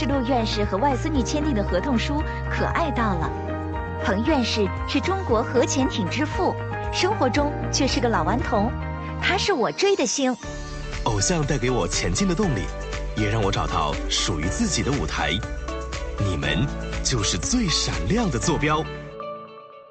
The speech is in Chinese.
是陆院士和外孙女签订的合同书可爱到了。彭院士是中国核潜艇之父，生活中却是个老顽童，他是我追的星。 偶像带给我前进的动力，也让我找到属于自己的舞台。你们就是最闪亮的坐标。